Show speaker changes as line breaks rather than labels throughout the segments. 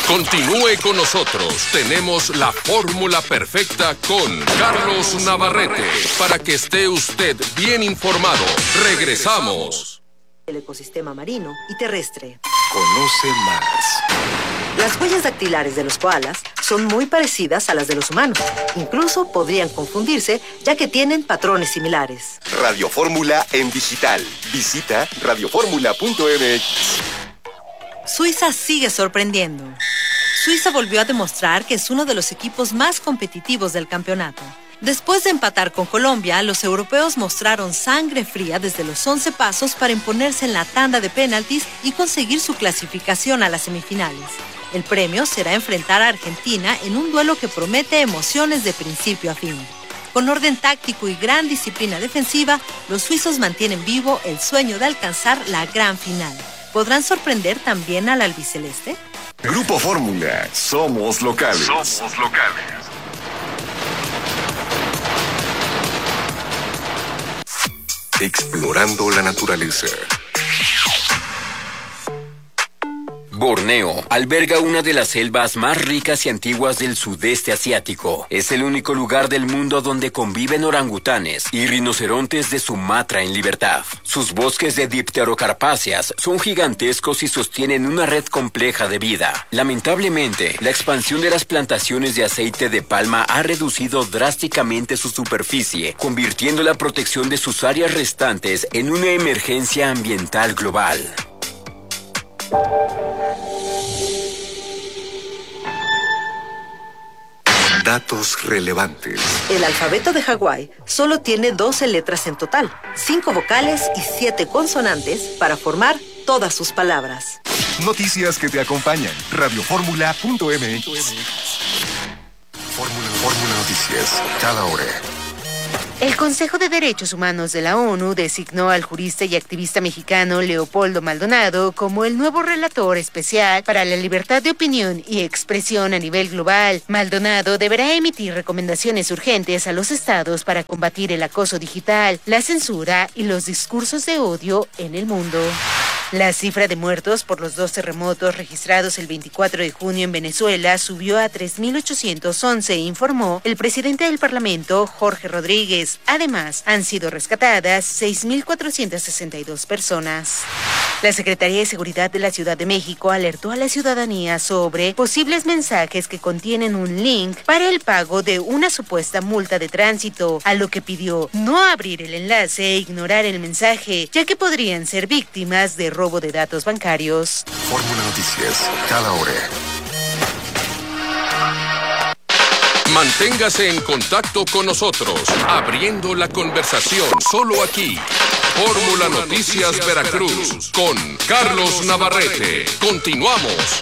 Continúe con nosotros. Tenemos la fórmula perfecta con Carlos Navarrete para que esté usted bien informado. Regresamos.
El ecosistema marino y terrestre.
Conoce más.
Las huellas dactilares de los koalas son muy parecidas a las de los humanos. Incluso podrían confundirse, ya que tienen patrones similares.
Radio Fórmula en digital. Visita radioformula.mx.
Suiza sigue sorprendiendo. Suiza volvió a demostrar que es uno de los equipos más competitivos del campeonato. Después de empatar con Colombia, los europeos mostraron sangre fría desde los 11 pasos para imponerse en la tanda de penaltis y conseguir su clasificación a las semifinales. El premio será enfrentar a Argentina en un duelo que promete emociones de principio a fin. Con orden táctico y gran disciplina defensiva, los suizos mantienen vivo el sueño de alcanzar la gran final. ¿Podrán sorprender también al albiceleste?
Grupo Fórmula. Somos locales. Somos locales. Explorando la naturaleza.
Borneo alberga una de las selvas más ricas y antiguas del sudeste asiático. Es el único lugar del mundo donde conviven orangutanes y rinocerontes de Sumatra en libertad. Sus bosques de dipterocarpáceas son gigantescos y sostienen una red compleja de vida. Lamentablemente, la expansión de las plantaciones de aceite de palma ha reducido drásticamente su superficie, convirtiendo la protección de sus áreas restantes en una emergencia ambiental global.
Datos relevantes.
El alfabeto de Hawái solo tiene 12 letras en total, 5 vocales y 7 consonantes para formar todas sus palabras.
Noticias que te acompañan. Radioformula.mx. Fórmula Noticias. Cada hora.
El Consejo de Derechos Humanos de la ONU designó al jurista y activista mexicano Leopoldo Maldonado como el nuevo relator especial para la libertad de opinión y expresión a nivel global. Maldonado deberá emitir recomendaciones urgentes a los estados para combatir el acoso digital, la censura y los discursos de odio en el mundo. La cifra de muertos por los 2 terremotos registrados el 24 de junio en Venezuela subió a 3.811, informó el presidente del Parlamento, Jorge Rodríguez. Además, han sido rescatadas 6.462 personas. La Secretaría de Seguridad de la Ciudad de México alertó a la ciudadanía sobre posibles mensajes que contienen un link para el pago de una supuesta multa de tránsito, a lo que pidió no abrir el enlace e ignorar el mensaje, ya que podrían ser víctimas de robo de datos bancarios.
Fórmula Noticias, cada hora.
Manténgase en contacto con nosotros, abriendo la conversación solo aquí. Fórmula Noticias Veracruz con Carlos Navarrete. Continuamos.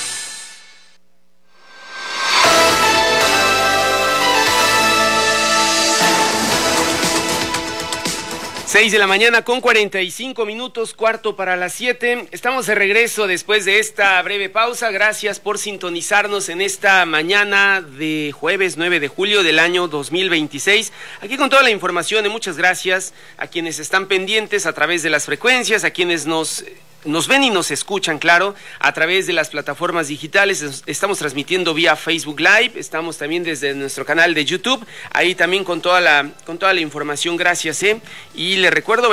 6 de la mañana con 45 minutos, cuarto para las 7. Estamos de regreso después de esta breve pausa. Gracias por sintonizarnos en esta mañana de jueves 9 de julio del año 2026. Aquí con toda la información y muchas gracias a quienes están pendientes a través de las frecuencias, a quienes nos ven y nos escuchan, claro, a través de las plataformas digitales. Estamos transmitiendo vía Facebook Live, estamos también desde nuestro canal de YouTube, ahí también con toda la información, gracias, y les recuerdo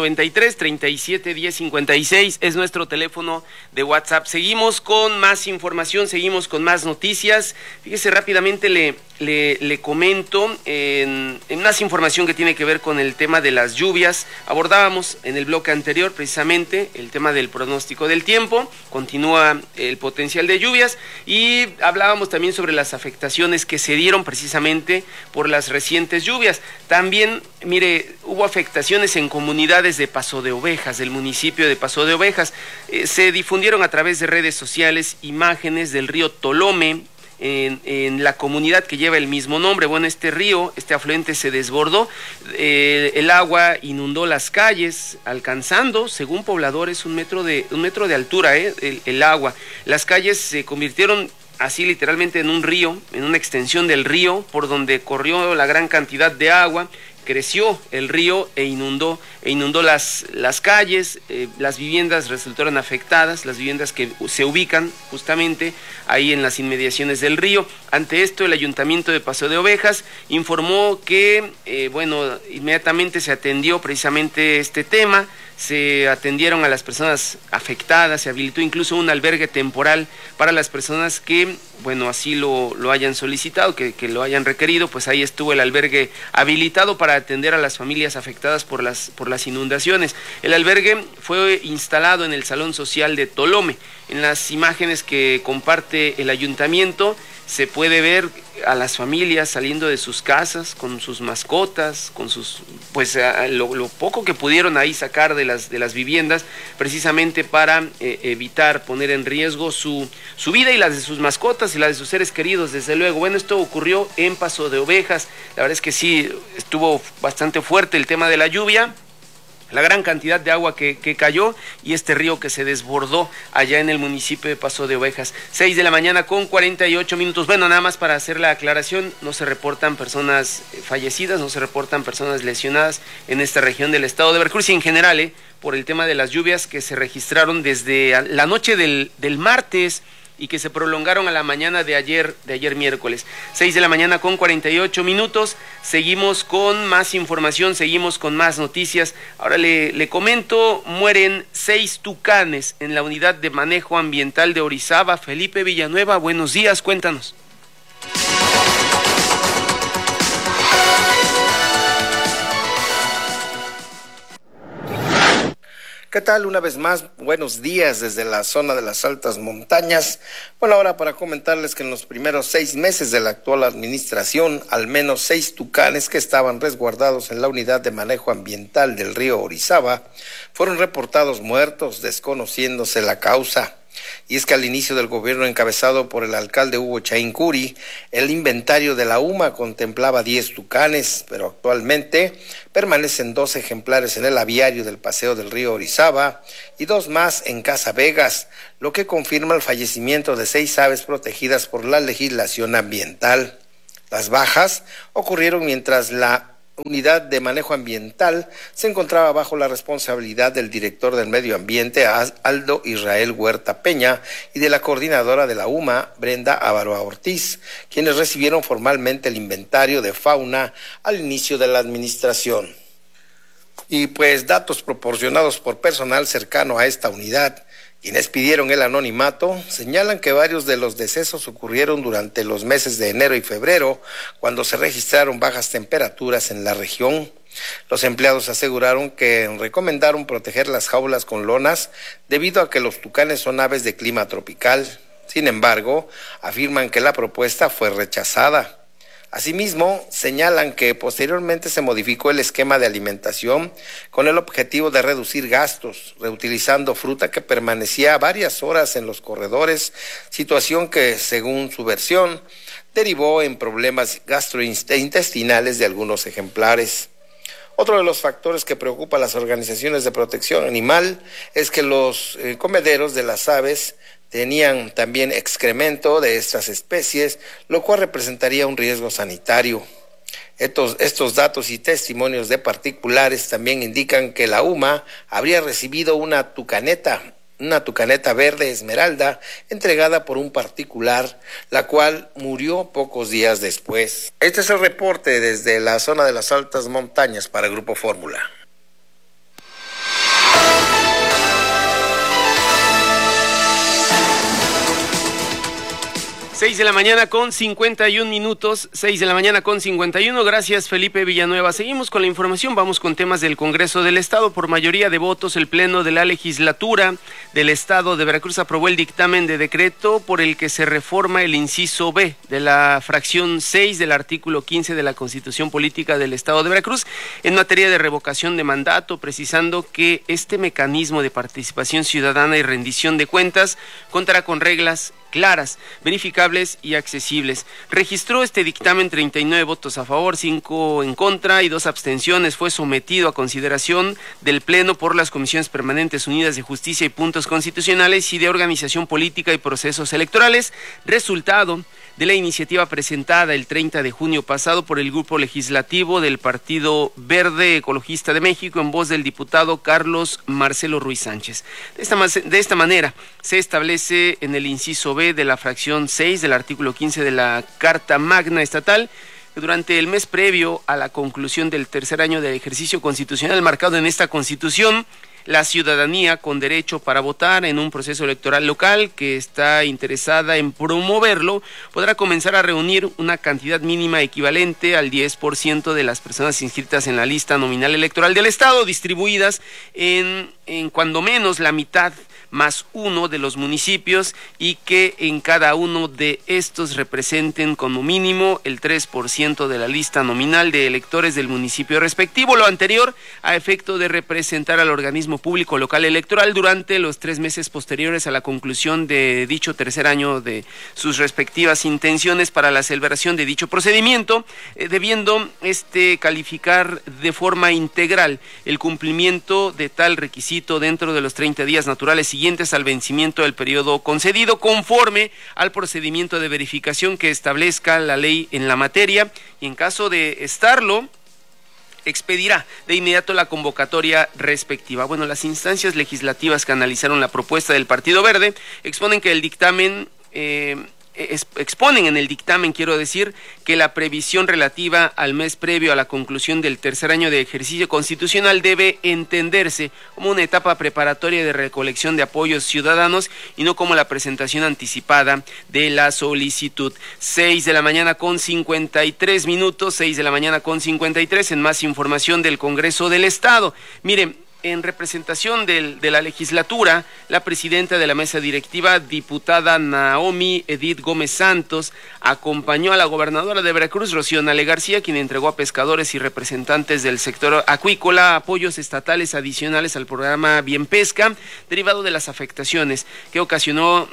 2293-371056 es nuestro teléfono de WhatsApp. Seguimos con más información, seguimos con más noticias. Fíjese, rápidamente le comento en más información que tiene que ver con el tema de las lluvias. Abordábamos en el bloque anterior precisamente el tema del pronóstico del tiempo, continúa el potencial de lluvias y hablábamos también sobre las afectaciones que se dieron precisamente por las recientes lluvias. También, mire, hubo afectaciones en comunidades de Paso de Ovejas, del municipio de Paso de Ovejas. Se difundieron a través de redes sociales imágenes del río Tolome, en la comunidad que lleva el mismo nombre. Bueno, este río, este afluente se desbordó, el agua inundó las calles, alcanzando, según pobladores, un metro de altura, el agua. Las calles se convirtieron así literalmente en un río, en una extensión del río, por donde corrió la gran cantidad de agua creció el río e inundó las calles, las viviendas resultaron afectadas, las viviendas que se ubican justamente ahí en las inmediaciones del río. Ante esto, el Ayuntamiento de Paso de Ovejas informó que, inmediatamente se atendió precisamente este tema, se atendieron a las personas afectadas, se habilitó incluso un albergue temporal para las personas que, así lo hayan solicitado, que lo hayan requerido, pues ahí estuvo el albergue habilitado para atender a las familias afectadas por las inundaciones. El albergue fue instalado en el Salón Social de Tolome. En las imágenes que comparte el ayuntamiento se puede ver a las familias saliendo de sus casas con sus mascotas, con lo poco que pudieron ahí sacar de las viviendas, precisamente para evitar poner en riesgo su vida y las de sus mascotas y las de sus seres queridos, desde luego. Esto ocurrió en Paso de Ovejas. La verdad es que sí, estuvo bastante fuerte el tema de la lluvia, la gran cantidad de agua que cayó y este río que se desbordó allá en el municipio de Paso de Ovejas. 6 de la mañana con 48 minutos. Nada más para hacer la aclaración, no se reportan personas fallecidas, no se reportan personas lesionadas en esta región del estado de Veracruz y en general, por el tema de las lluvias que se registraron desde la noche del martes y que se prolongaron a la mañana de ayer miércoles. 6 de la mañana con 48 minutos, seguimos con más información, seguimos con más noticias. Ahora le comento, mueren 6 tucanes en la unidad de manejo ambiental de Orizaba. Felipe Villanueva, buenos días, cuéntanos.
¿Qué tal? Una vez más, buenos días desde la zona de las altas montañas. Ahora para comentarles que en los primeros 6 meses de la actual administración, al menos 6 tucanes que estaban resguardados en la unidad de manejo ambiental del río Orizaba fueron reportados muertos, desconociéndose la causa. Y es que al inicio del gobierno encabezado por el alcalde Hugo Chaín Curi, el inventario de la UMA contemplaba 10 tucanes, pero actualmente permanecen 2 ejemplares en el aviario del Paseo del Río Orizaba y 2 más en Casa Vegas, lo que confirma el fallecimiento de 6 aves protegidas por la legislación ambiental. Las bajas ocurrieron mientras la unidad de manejo ambiental se encontraba bajo la responsabilidad del director del medio ambiente, Aldo Israel Huerta Peña, y de la coordinadora de la UMA, Brenda Avaroa Ortiz, quienes recibieron formalmente el inventario de fauna al inicio de la administración. Y datos proporcionados por personal cercano a esta unidad, quienes pidieron el anonimato, señalan que varios de los decesos ocurrieron durante los meses de enero y febrero, cuando se registraron bajas temperaturas en la región. Los empleados aseguraron que recomendaron proteger las jaulas con lonas debido a que los tucanes son aves de clima tropical. Sin embargo, afirman que la propuesta fue rechazada. Asimismo, señalan que posteriormente se modificó el esquema de alimentación con el objetivo de reducir gastos, reutilizando fruta que permanecía varias horas en los corredores, situación que, según su versión, derivó en problemas gastrointestinales de algunos ejemplares. Otro de los factores que preocupa a las organizaciones de protección animal es que los comederos de las aves tenían también excremento de estas especies, lo cual representaría un riesgo sanitario. Estos datos y testimonios de particulares también indican que la UMA habría recibido una tucaneta verde esmeralda entregada por un particular, la cual murió pocos días después. Este es el reporte desde la zona de las altas montañas para Grupo Fórmula.
6 de la mañana con 51 minutos, 6 de la mañana con 51, gracias Felipe Villanueva. Seguimos con la información, vamos con temas del Congreso del Estado. Por mayoría de votos, el Pleno de la Legislatura del Estado de Veracruz aprobó el dictamen de decreto por el que se reforma el inciso B de la fracción 6 del artículo 15 de la Constitución Política del Estado de Veracruz en materia de revocación de mandato, precisando que este mecanismo de participación ciudadana y rendición de cuentas contará con reglas claras, verificables y accesibles. Registró este dictamen 39 votos a favor, 5 en contra y 2 abstenciones. Fue sometido a consideración del Pleno por las Comisiones Permanentes Unidas de Justicia y Puntos Constitucionales y de Organización Política y Procesos Electorales, resultado de la iniciativa presentada el 30 de junio pasado por el Grupo Legislativo del Partido Verde Ecologista de México en voz del diputado Carlos Marcelo Ruiz Sánchez. De esta manera se establece en el inciso B de la fracción 6 del artículo 15 de la Carta Magna Estatal que durante el mes previo a la conclusión del tercer año del ejercicio constitucional marcado en esta Constitución, la ciudadanía con derecho para votar en un proceso electoral local que está interesada en promoverlo podrá comenzar a reunir una cantidad mínima equivalente al 10% de las personas inscritas en la lista nominal electoral del Estado, distribuidas en cuando menos la mitad más uno de los municipios y que en cada uno de estos representen como mínimo el 3% de la lista nominal de electores del municipio respectivo, lo anterior a efecto de representar al organismo público local electoral durante los 3 meses posteriores a la conclusión de dicho tercer año de sus respectivas intenciones para la celebración de dicho procedimiento, debiendo calificar de forma integral el cumplimiento de tal requisito dentro de los 30 días naturales siguientes al vencimiento del periodo concedido, conforme al procedimiento de verificación que establezca la ley en la materia, y en caso de estarlo, expedirá de inmediato la convocatoria respectiva. Bueno, las instancias legislativas que analizaron la propuesta del Partido Verde exponen que el dictamen exponen en el dictamen, que la previsión relativa al mes previo a la conclusión del tercer año de ejercicio constitucional debe entenderse como una etapa preparatoria de recolección de apoyos ciudadanos y no como la presentación anticipada de la solicitud. 6 de la mañana con 53 minutos, 6 de la mañana con 53, en más información del Congreso del Estado. Miren, en representación de la legislatura, la presidenta de la mesa directiva, diputada Naomi Edith Gómez Santos, acompañó a la gobernadora de Veracruz, Rocío Nale García, quien entregó a pescadores y representantes del sector acuícola apoyos estatales adicionales al programa Bien Pesca, derivado de las afectaciones que ocasionó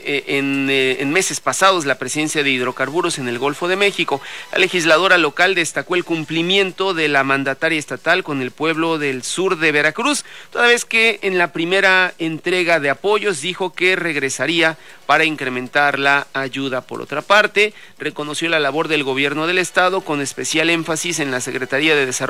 en meses pasados la presencia de hidrocarburos en el Golfo de México. La legisladora local destacó el cumplimiento de la mandataria estatal con el pueblo del sur de Veracruz, toda vez que en la primera entrega de apoyos dijo que regresaría para incrementar la ayuda. Por otra parte, reconoció la labor del gobierno del Estado con especial énfasis en la Secretaría de Desarrollo